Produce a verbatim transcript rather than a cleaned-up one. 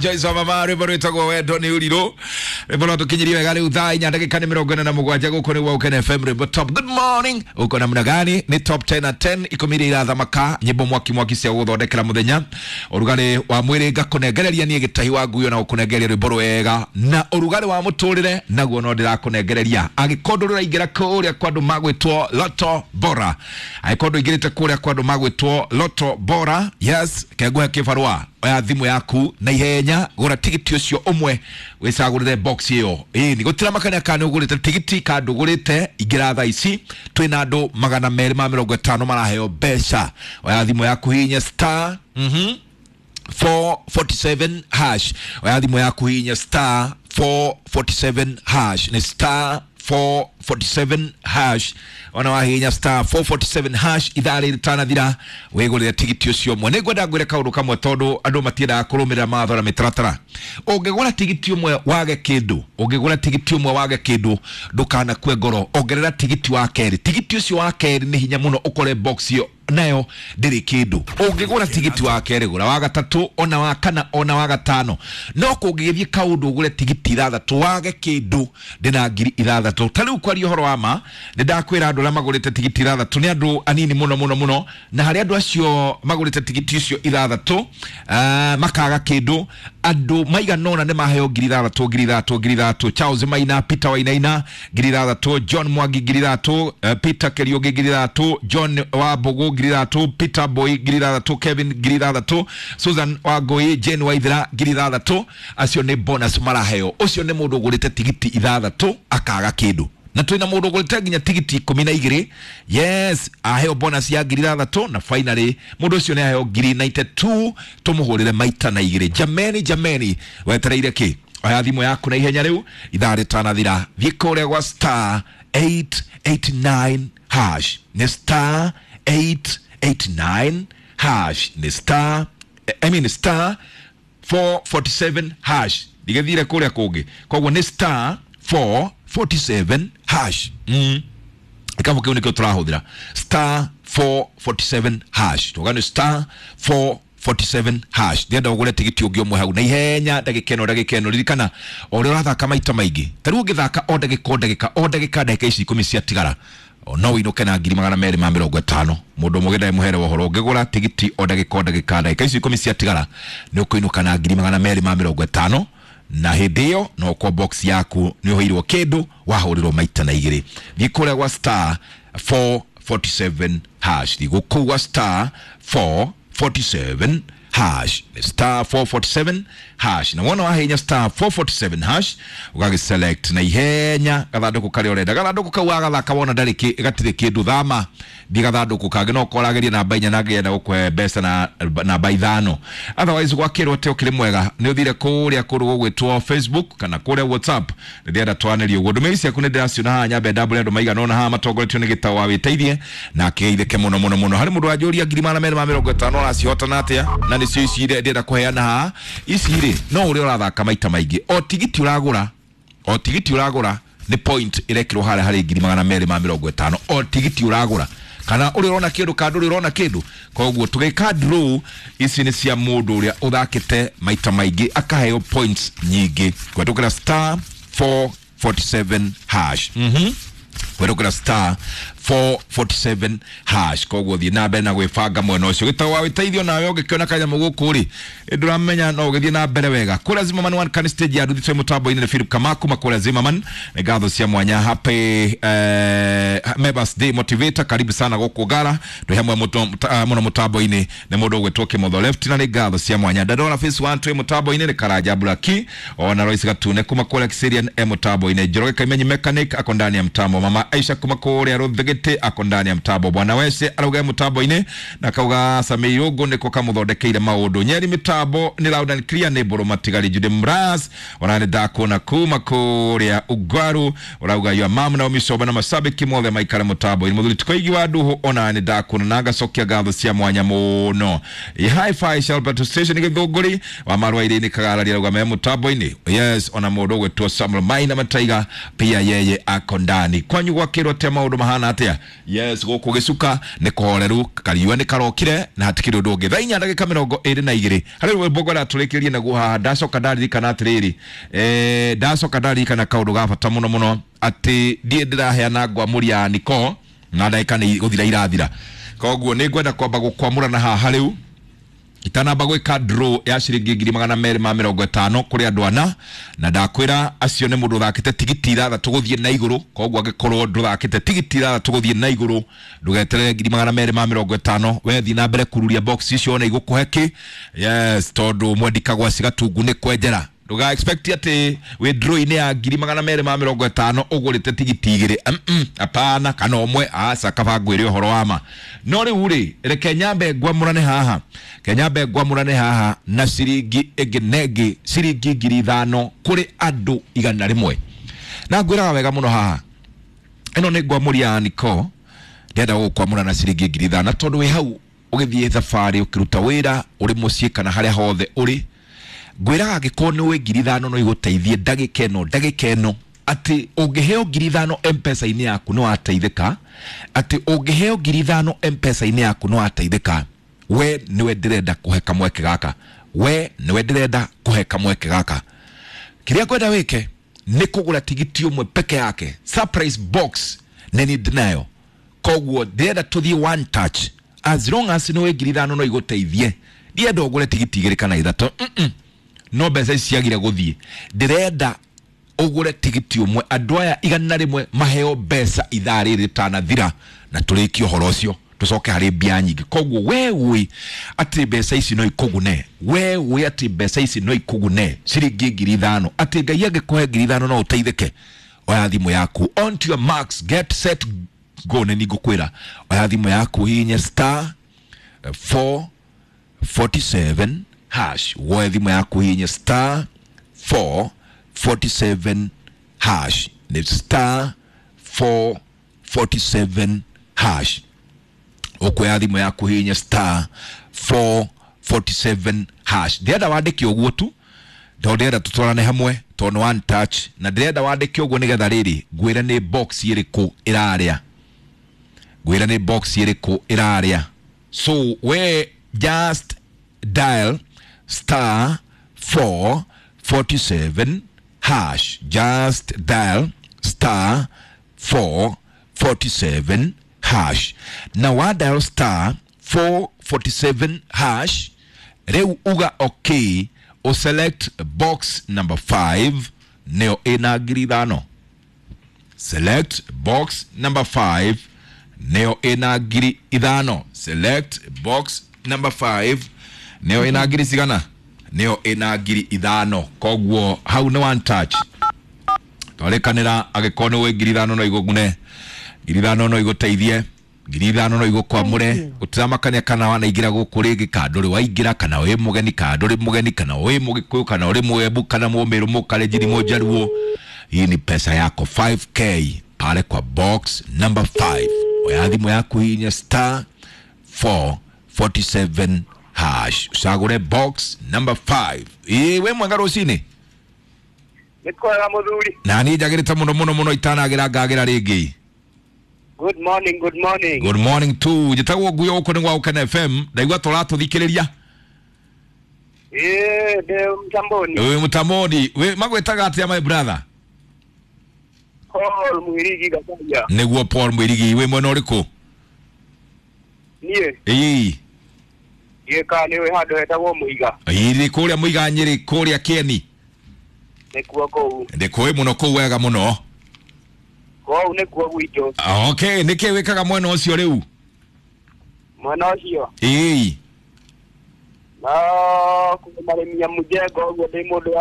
Jaisa mama riboro itago wedo ni uriro riboro tukinyiri wega ri utha inya ndagika ni mirongo ine na mugwanja guko ni wa Ukene F M Riboro Top. Good morning uko na muna gani ni top ten na ten ikumiri irathamaka nyimbo mwaki mwaki cia guthondekera muthenya urugari wa mwiri ngakunegereria ni gitahi wa nguyo na ukunegereria riboro wega na urugari wa muturire naguo no ndirakunegereria agikondo ruraingira kuria kwandu magwitwo Loto Bora agikondo igirite kuria kwandu magwitwo Loto Bora. Yes kegwe kifarwa ya thimu yaku na ihenya gura tigiti ucio umwe wicagurire box iyo eh ni gutira makanya kana ugurite tigiti kandu gurite igira tha ici twina andu magana meri ma mirongo itano maraheo besha ya thimu yaku hinya star mhm four forty-seven hash ya thimu yaku hinya star four forty-seven hash ni star four forty-seven hash ona wahinya star four forty-seven hash idari tana thira wegurire tigiti ucio mwe negwenda ngwire kaundu kamwe tondu andu matienda kurumira mathora mitratara ungegura tigiti umwe wage kindu ungegura tigiti umwe wage kindu ndukana kwe ngoro ongerera tigiti wa keri tigiti ucio wa keri ni hinya muno ukore box iyo nayo ndiri kindu ungegura tigiti wa keri gura wa gatatu ona wa kana ona wa gatano no kungigithie kaundu ugure tigiti ithathatu wage kindu ndina ngiri ithathatu tariu kwari horo ama ndakwira andu la magurite tigiti ithathatu ni andu anini muno muno muno na hari andu acio magurite tigiti icio ithathatu uh, makaga kindu andu maiganona ni maheo ngiri ithathatu ngiri ithathatu ngiri ithathatu Charles Maina Peter Wainaina ngiri ithathatu John Mwangi ngiri ithathatu uh, Peter Kerioge ngiri ithathatu John Wabogo ngiri ithathatu Peter Boy ngiri ithathatu Kevin ngiri ithathatu Susan Wagoi Jane Waithira ngiri ithathatu acio ni bonus maraheo ucio ni mundu ugurite tigiti ithathatu akaga kindu na twina mundu ugurite nginya tigiti ikumi na igiri. Yes aheo bonus ya ngiri ithathatu na finally mundu ucio ni aheo ngiri ninety-two tumuhurire maita na igiri. Jameni jameni wetereire ki aya thimu yaku na ihenya riu ithari tanathira vikore gwa star eight eighty-nine hash ni star eight eighty-nine hash ni star I mean star four forty-seven hash digethire kuria kungi kogwo ni star four forty-seven hash mm ikavuke uniko turahuthira star four forty-seven hash tugano star four forty-seven hash ndienda ugure tigiti ugio mwe hau na ihenya ndagikeno ndagikeno ririkana ore rathaka maita maingi taru ngithaka o ndagiko ndagika o ndagika ndagika ici ikumi cia tigara no inoke na ngiri magana meri ma mirongo itano mundu mugenda muhere wohoro ngigura tigiti o ndagika ndagika ndagika ici ikumi cia tigara ni ukuinuka na ngiri magana meri ma mirongo itano na hidio no kwa box yaku ni uhirwo kindu wahurirwo maita na igiri thikure gwa star four forty-seven hash thiguku gwa star four forty-seven hash star four forty-seven hash na wona wahenya star four forty-seven hash ugagi select na ihenya gathanduku kari orenda gathanduku kau agathaka wona ndariki gatire kindu thama ndi gathanduku kage no korageria namba inya na ngenda gukwe mbeca na namba ithano otherwise gwakirwo te ukiri mwega ni uthire kuria kuru gwitwo Facebook kana kuria WhatsApp ndienda twaneri ugo ndumeisi yakune ndiracio na hanya be double ndo maiga nona ha matongoretio ni gitawa witeithie na keitheke muno muno muno hari mundu ajuria ngiri magana meri ma mirongo itano na cihotana atia na ni cio ici ndienda kuheana ha ici ri no uri urathaka maita maingi o tigiti uragura o tigiti uragura ni point irekirwo hare hari ngiri magana meri ma mirongo itano o tigiti uragura kana uri urona kindu kandu uri urona kindu kogwo tugika draw ici ni cia mundu uria uthakite maita maingi akaheo points nyingi kwetukira star four forty-seven hash mhm kwetukira star four forty-seven hash kogwo thie na mbere na gwibanga mwena ucio gitawa witeithio nawe ungikiona kanya muguku ri nduramenya no ugithie na mbere wega kura zima man one can stage ya nduthi mutambo ine Philip Kamaku makura zima man negatho cia mwanya happy uh, members day motivator karibu sana guku gara ndo hamwe muno mutambo ine ne mundu gwetwo kimotho left na negatho cia mwanya ndadora face one twe mutambo ine ne karaja blaki ona Royce Gatune kuma kula Kiserian e mutambo ine Joroge Kaimenyi mechanic akondani ya mtambo mama Aisha kuma kule Rodhege ako ndani ya mtabo bwana wese arauga mtabo ine na kauga Sameirogo niko kamuthondekeire maundu nyeri mitabo ni loud and clear ne boro matigari Jude Mraz onane dako na kuma kuria Ugwaru arauga yo mamu na omisoba na masabiki mothe maikara mtabo ine muthuri tukoigi waduho onane dako na naga sokia gatho cia mwanya muno i hi-fi Shelburne station githunguri wa marwa ire ni kagara arauga me mtabo ine yes ona mundu gwetwo Samuel Maina Mataiga pia yeye ako ndani kwanyu gwakirwo te maundu mahana atia yes guku gicuka ni koreru kariwa ni karokire na hatikire undu ungi thainya ndagika mirongo iri na igiri hari we bogora turekerie na guha ndacoka ndaririkana atiriri eh ndacoka ndaririkana kaundu gabata muno muno ati ndie ndiraheana ngwamuria niko na ndagika ni guthira irathira koguo ni ngwenda kwamba gukwamurana haha riu itanamba gwika draw ya ciringi ngiri magana meri ma mirongo itano kuri andu ana na ndakwira acio ni mundu thakite tigiti ithatha tuguthie na iguru koguo agikorwo nduthakite tigiti ithatha tuguthie na iguru ndugeterere ngiri magana meri ma mirongo itano wethi na mbere kururia box icio na igukuheki yes tondu mwendikagwa cigatungu ni kwenjera nduga expect ati withdraw ine ya ngiri magana meri ma mirongo itano ugurite tigiti igiri mm apana kana omwe asa kabangwire uhoro wama no ri uri reke nyambe gwamurane haha kenyambe gwamurane haha na ciringi egenegi ciringi ngiri ithano kuri andu igana rimwe na ngwiraga wega muno haha ino ni gwamuria niko ndenda gukwamura na ciringi ngiri ithano tondu wi hau ugithie thafari ukiruta wira uri mucii kana haria hothe uri ngwiraga gikoni we ngiri ithano no iguteithie ndagika ino ndagika ino ati ungiheo ngiri ithano M-Pesa ini yaku no ateithika ati ungiheo ngiri ithano M-Pesa ini yaku no ateithika we niwe ndirenda kuheka mweke gaka we niwe ndirenda kuheka mweke gaka kiria kwenda wike ni kugura tigiti umwe peke yake surprise box neni dinayo koguo ndirenda tuthie one touch as long as niwe ngiri ithano no iguteithie ndirenda ugure tigiti igiri kana ithatu mm no mbeca ciagire guthie ndirenda ugure tigiti umwe andu aya igana rimwe maheo mbeca ithari ritanathira na turikio horo ucio tucoke hari mbia nyingi koguo wewe ati mbeca ici no ikugune wewe ati mbeca ici no ikugune ciringi ngiri ithano ati ngai agikuhe ngiri ithano no uteithike oya thimu yaku on to your marks get set go ne nigukwira oya thimu yaku hinya star four forty-seven hash oya thimu yaku hinya star four forty-seven hash ni star four forty-seven hash okoya thimu yaku hinya star four forty-seven hash ndirenda wandike uguo tu ndo ndirenda tutwarane hamwe tono one touch na ndirenda wandike uguo nigetha riri ngwira ni box iriku iraria ngwira ni box iriku iraria so we just dial star four forty-seven hash just dial star four forty-seven hash na wa dial star four forty-seven hash reu uga okay o select box number five neo ina ngiri ithano select box number five neo ina ngiri ithano select box number five neo ina ngiri cigana neo ina ngiri ithano koguo hau no one touch torekanira agikone we ngiri ithano no igugune ngiri ithano no iguteithie ngiri ithano no igukwamure utiramakania kana wanaingira guku ringi kanduri waingira kana we mugeni kanduri mugeni kana we mugikuyu kana uri mwebu kana mumiru mukalenjini mojaruo hii ni pesa yako five K pale kwa box number five oya thimu yaku hinya star four forty-seven hash usagure box number five iwe mwanga rucini Nikola muthuri na ni njagirite muno muno muno itanagira ngagira ringi good morning good morning good morning to jitagwo nguyo uko ni gwa Ukene F M ndaigwa turathuthikiriria eh de mtamboni we mtamoni we magwetaga atia my brother Paul Mwirigi Gasaja niguo Paul Mwirigi we mwena uriku nie ii ye ka niwe hado hetagwo Muiga iri kuria Muiga Nyeri kuria Kieni nikuo ko ndikuwe muno ku wega muno ko nikuo gwito okay nike wikaga mwena ucio riu mwana ucio ii na kumaremia mujengo gwo ndi mundu